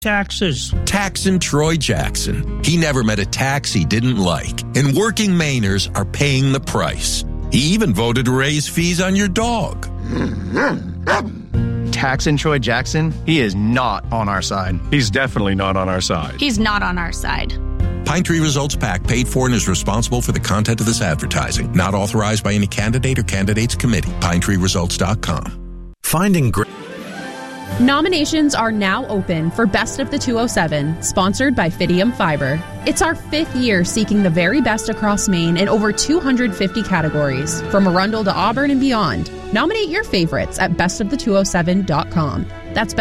Taxes. Taxin' Troy Jackson. He never met a tax he didn't like, and working Mainers are paying the price. He even voted to raise fees on your dog. Taxin' Troy Jackson? He is not on our side. He's definitely not on our side. He's not on our side. Pine Tree Results PAC paid for and is responsible for the content of this advertising. Not authorized by any candidate or candidates committee. PineTreeResults.com. Finding great. Nominations are now open for Best of the 207, sponsored by Fidium Fiber. It's our 5th year seeking the very best across Maine in over 250 categories, from Arundel to Auburn and beyond. Nominate your favorites at bestofthe207.com. That's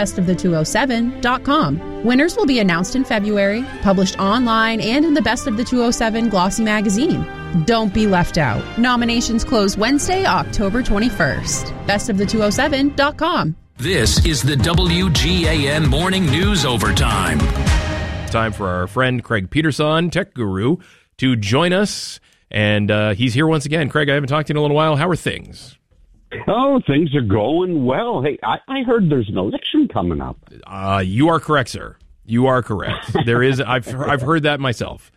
bestofthe207.com. Winners will be announced in February, published online and in the Best of the 207 glossy magazine. Don't be left out. Nominations close Wednesday, October 21st. Bestofthe207.com. This is the WGAN Morning News Overtime. Time for our friend Craig Peterson, tech guru, to join us. And he's here once again. Craig, I haven't talked to you in a little while. How are things? Oh, things are going well. Hey, I heard there's an election coming up. You are correct, sir. You are correct. There is. I've heard that myself.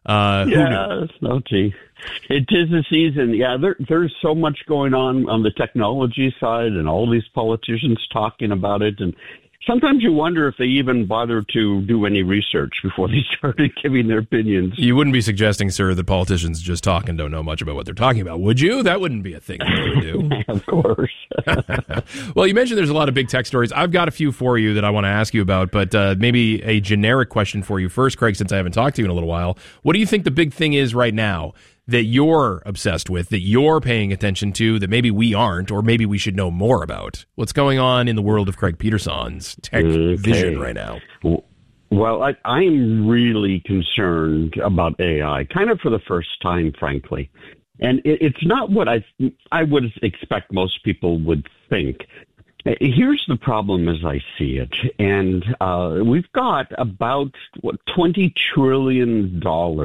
No, gee. It is the season. Yeah, there's so much going on the technology side and all these politicians talking about it. And sometimes you wonder if they even bother to do any research before they started giving their opinions. You wouldn't be suggesting, sir, that politicians just talk and don't know much about what they're talking about, would you? That wouldn't be a thing that they would do. Of course. Well, you mentioned there's a lot of big tech stories. I've got a few for you that I want to ask you about, but maybe a generic question for you first, Craig, since I haven't talked to you in a little while. What do you think the big thing is right now that you're obsessed with, that you're paying attention to, that maybe we aren't, or maybe we should know more about? What's going on in the world of Craig Peterson's tech vision right now? Well, I'm really concerned about AI, kind of for the first time, frankly. And it's not what I would expect most people would think. Here's the problem as I see it. And we've got about $20 trillion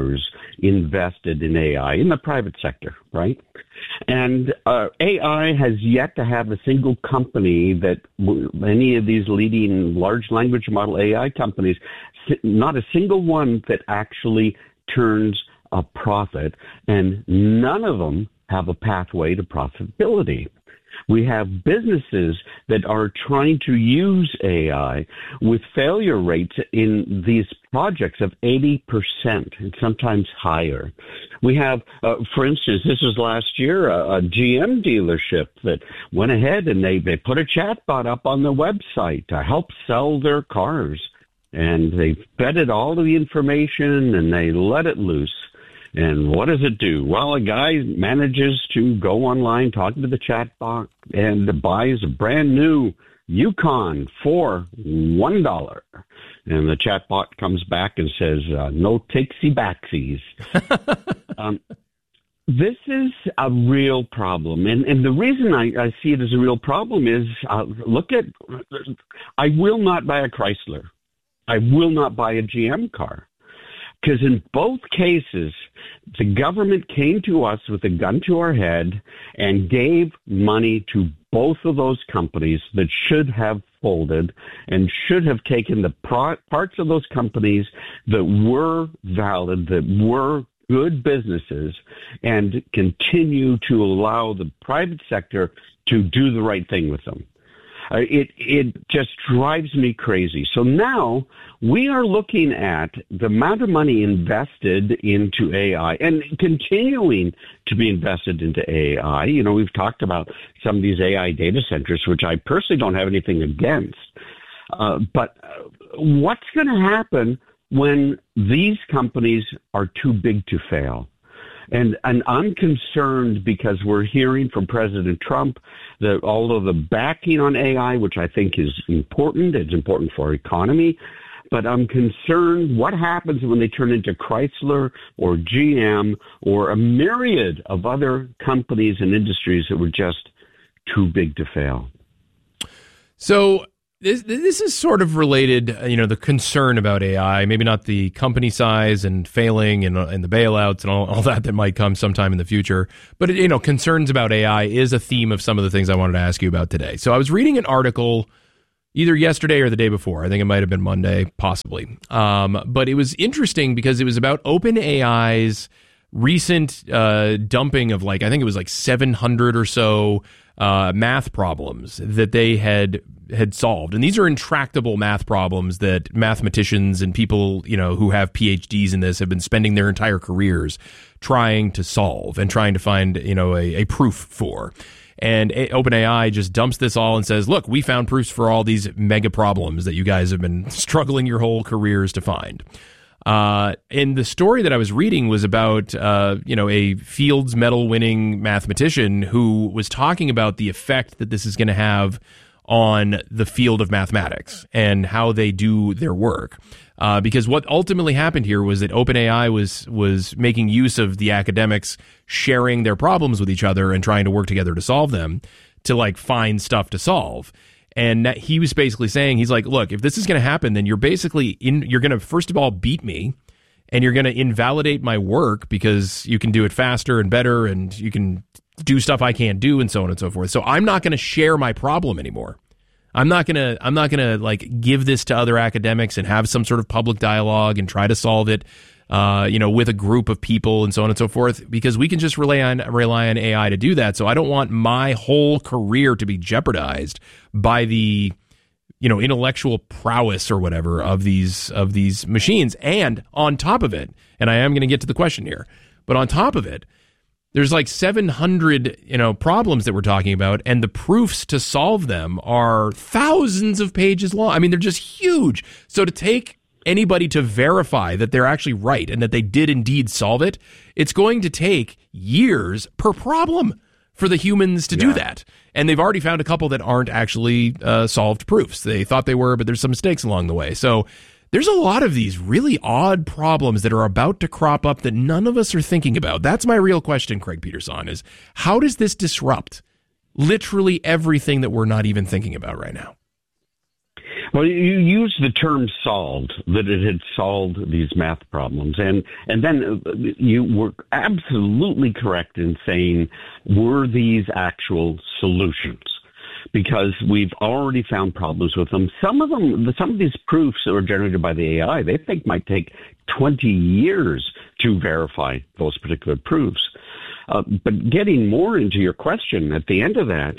invested in AI in the private sector, right? And AI has yet to have a single company that any of these leading large language model AI companies, not a single one that actually turns a profit, and none of them have a pathway to profitability. We have businesses that are trying to use AI with failure rates in these projects of 80% and sometimes higher. We have, for instance, this was last year, a GM dealership that went ahead and they put a chatbot up on the website to help sell their cars. And they fed it all of the information and they let it loose. And what does it do? Well, a guy manages to go online, talking to the chatbot, and buys a brand new Yukon for $1. And the chatbot comes back and says, no takesy-backsies. This is a real problem. And the reason I see it as a real problem is, I will not buy a Chrysler. I will not buy a GM car. Because in both cases, the government came to us with a gun to our head and gave money to both of those companies that should have folded and should have taken the parts of those companies that were valid, that were good businesses, and continue to allow the private sector to do the right thing with them. It just drives me crazy. So now we are looking at the amount of money invested into AI and continuing to be invested into AI. You know, we've talked about some of these AI data centers, which I personally don't have anything against. But what's going to happen when these companies are too big to fail? And I'm concerned because we're hearing from President Trump that all of the backing on AI, which I think is important, it's important for our economy, but I'm concerned what happens when they turn into Chrysler or GM or a myriad of other companies and industries that were just too big to fail. So this is sort of related, the concern about AI, maybe not the company size and failing and the bailouts and all that might come sometime in the future. But, concerns about AI is a theme of some of the things I wanted to ask you about today. So I was reading an article either yesterday or the day before. I think it might have been Monday, possibly. But it was interesting because it was about OpenAI's recent dumping of I think it was 700 or so math problems that they had solved. And these are intractable math problems that mathematicians and people, who have PhDs in this have been spending their entire careers trying to solve and trying to find, a proof for. And OpenAI just dumps this all and says, look, we found proofs for all these mega problems that you guys have been struggling your whole careers to find. And the story that I was reading was about, a Fields Medal winning mathematician who was talking about the effect that this is going to have on the field of mathematics and how they do their work. Because what ultimately happened here was that OpenAI was making use of the academics sharing their problems with each other and trying to work together to solve them, to find stuff to solve. And he was basically saying, he's like, look, if this is going to happen, then you're basically you're going to, first of all, beat me, and you're going to invalidate my work because you can do it faster and better, and you can do stuff I can't do, and so on and so forth. So I'm not going to share my problem anymore. I'm not gonna give this to other academics and have some sort of public dialogue and try to solve it, with a group of people and so on and so forth, because we can just rely on AI to do that. So I don't want my whole career to be jeopardized by the, intellectual prowess or whatever of these machines. And on top of it, and I am going to get to the question here, but on top of it, there's 700, problems that we're talking about, and the proofs to solve them are thousands of pages long. I mean, they're just huge. So to take anybody to verify that they're actually right and that they did indeed solve it, it's going to take years per problem for the humans to do that. And they've already found a couple that aren't actually solved proofs. They thought they were, but there's some mistakes along the way. So there's a lot of these really odd problems that are about to crop up that none of us are thinking about. That's my real question, Craig Peterson, is how does this disrupt literally everything that we're not even thinking about right now? Well, you used the term solved, that it had solved these math problems. And then you were absolutely correct in saying, were these actual solutions? Because we've already found problems with them. Some of these proofs that were generated by the AI, they think might take 20 years to verify those particular proofs. But getting more into your question, at the end of that,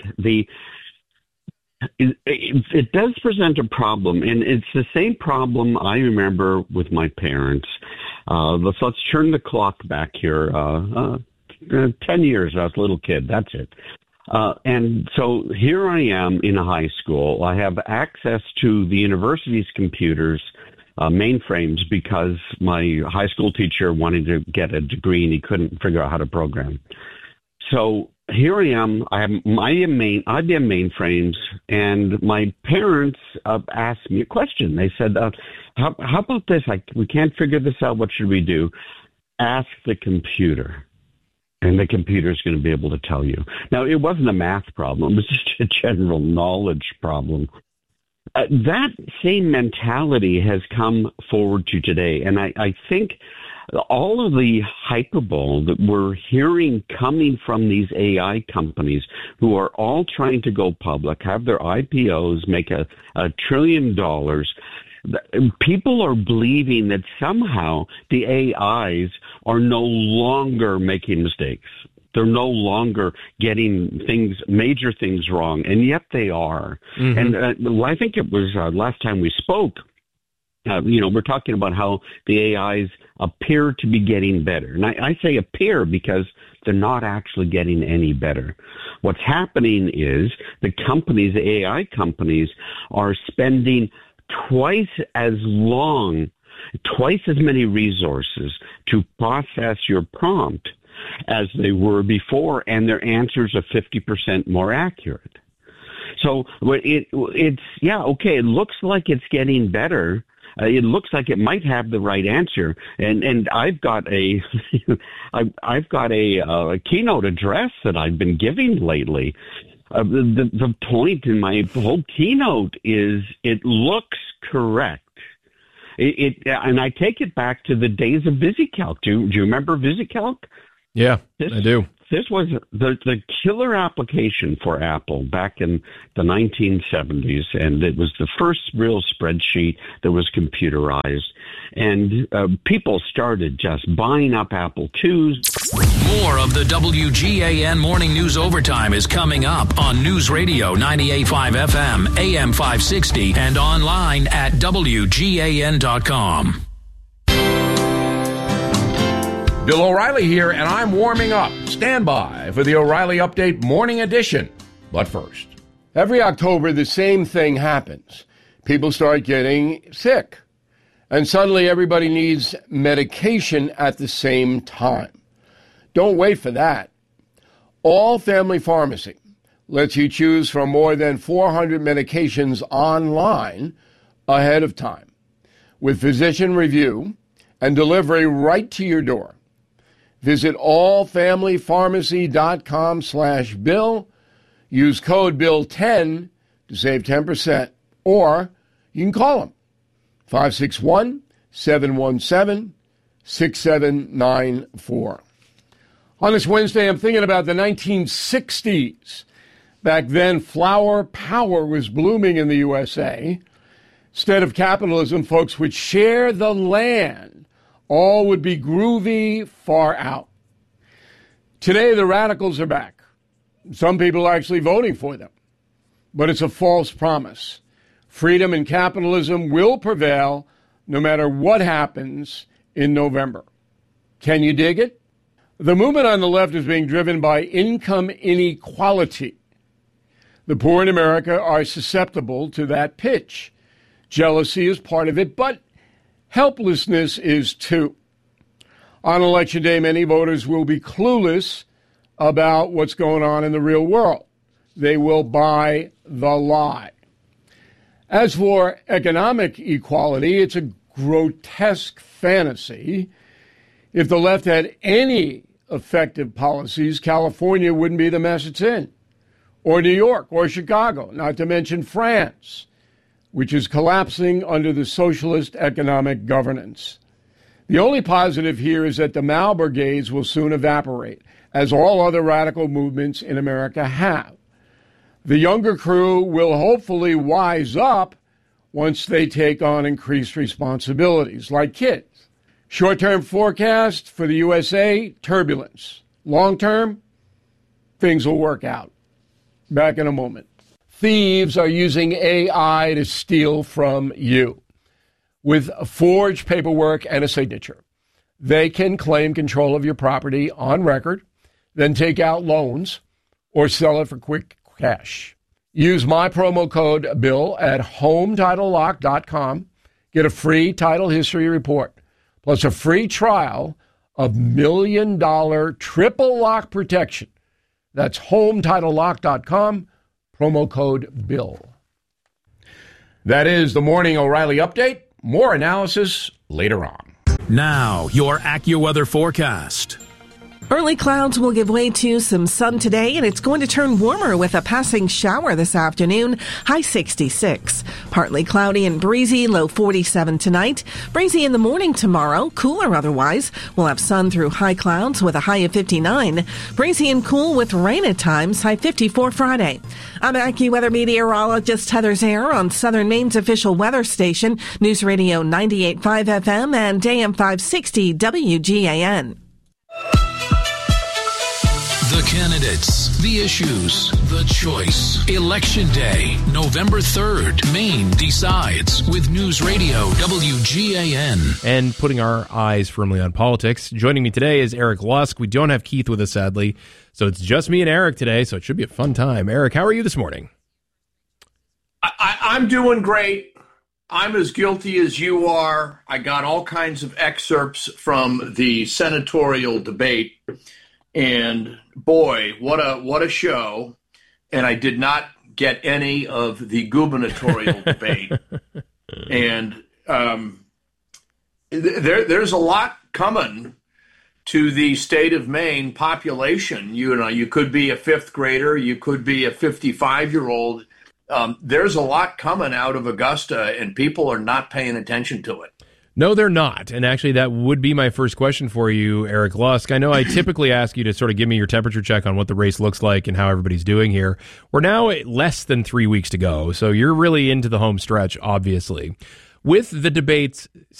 it does present a problem, and it's the same problem I remember with my parents. Let's turn the clock back here. 10 years, I was a little kid, that's it. And so here I am in a high school. I have access to the university's computers, mainframes, because my high school teacher wanted to get a degree and he couldn't figure out how to program. So here I am. I have IBM mainframes, and my parents asked me a question. They said, how about this? We can't figure this out. What should we do? Ask the computer. And the computer is going to be able to tell you. Now, it wasn't a math problem. It was just a general knowledge problem. That same mentality has come forward to today. And I think all of the hyperbole that we're hearing coming from these AI companies who are all trying to go public, have their IPOs, make $1 trillion, people are believing that somehow the AIs are no longer making mistakes. They're no longer getting major things wrong, and yet they are. Mm-hmm. And I think it was last time we spoke, we're talking about how the AIs appear to be getting better. And I say appear because they're not actually getting any better. What's happening is the AI companies, are spending twice as many resources to process your prompt as they were before, and their answers are 50% more accurate. So it looks like it's getting better. It looks like it might have the right answer, and I've got a keynote address that I've been giving lately. The point in my whole keynote is it looks correct. And I take it back to the days of VisiCalc. Do you remember VisiCalc? Yeah, I do. This was the killer application for Apple back in the 1970s, and it was the first real spreadsheet that was computerized. And people started just buying up Apple IIs. More of the WGAN Morning News Overtime is coming up on News Radio 98.5 FM, AM 560, and online at WGAN.com. Bill O'Reilly here, and I'm warming up. Stand by for the O'Reilly Update Morning Edition. But first, every October, the same thing happens. People start getting sick, and suddenly everybody needs medication at the same time. Don't wait for that. All Family Pharmacy lets you choose from more than 400 medications online ahead of time, with physician review and delivery right to your door. Visit allfamilypharmacy.com/Bill. Use code BILL10 to save 10%. Or you can call them, 561-717-6794. On this Wednesday, I'm thinking about the 1960s. Back then, flower power was blooming in the USA. Instead of capitalism, folks would share the land. All would be groovy far out. Today, the radicals are back. Some people are actually voting for them. But it's a false promise. Freedom and capitalism will prevail no matter what happens in November. Can you dig it? The movement on the left is being driven by income inequality. The poor in America are susceptible to that pitch. Jealousy is part of it, but helplessness is too. On Election Day, many voters will be clueless about what's going on in the real world. They will buy the lie. As for economic equality, it's a grotesque fantasy. If the left had any effective policies, California wouldn't be the mess it's in, or New York, or Chicago, not to mention France, which is collapsing under the socialist economic governance. The only positive here is that the Mao brigades will soon evaporate, as all other radical movements in America have. The younger crew will hopefully wise up once they take on increased responsibilities, like kids. Short-term forecast for the USA, turbulence. Long-term, things will work out. Back in a moment. Thieves are using AI to steal from you. With forged paperwork and a signature, they can claim control of your property on record, then take out loans or sell it for quick cash. Use my promo code BILL at HomeTitleLock.com. Get a free title history report, plus a free trial of $1 million triple lock protection. That's HomeTitleLock.com. Promo code BILL. That is the Morning O'Reilly Update. More analysis later on. Now, your AccuWeather forecast. Early clouds will give way to some sun today, and it's going to turn warmer with a passing shower this afternoon, high 66. Partly cloudy and breezy, low 47 tonight. Breezy in the morning tomorrow, cooler otherwise. We'll have sun through high clouds with a high of 59. Breezy and cool with rain at times, high 54 Friday. I'm AccuWeather meteorologist Heather Zare on Southern Maine's official weather station, News Radio 98.5 FM and AM 560 WGAN. The candidates, the issues, the choice. Election Day, November 3rd. Maine decides with News Radio WGAN. And putting our eyes firmly on politics. Joining me today is Eric Lusk. We don't have Keith with us, sadly, so it's just me and Eric today, so it should be a fun time. Eric, how are you this morning? I'm doing great. I'm as guilty as you are. I got all kinds of excerpts from the senatorial debate. And boy, what a show. And I did not get any of the gubernatorial debate. And there's a lot coming to the state of Maine population. You could be a fifth grader. You could be a 55-year-old. There's a lot coming out of Augusta, and people are not paying attention to it. No, they're not. And actually, that would be my first question for you, Eric Lusk. I know I typically ask you to sort of give me your temperature check on what the race looks like and how everybody's doing here. We're now at less than 3 weeks to go, so you're really into the home stretch, obviously. With the debates